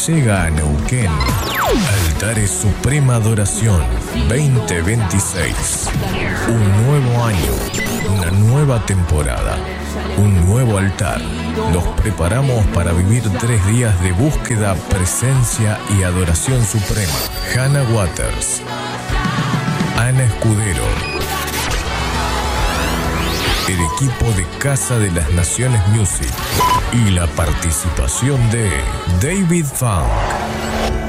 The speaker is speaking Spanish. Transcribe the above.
llega a Neuquén. Altares Suprema Adoración 2026. Un nuevo año, una nueva temporada, un nuevo altar. Los preparamos para vivir 3 días de búsqueda, presencia y adoración suprema. Hannah Waters, Ana Escudero, el equipo de Casa de las Naciones Music y la participación de David Funk.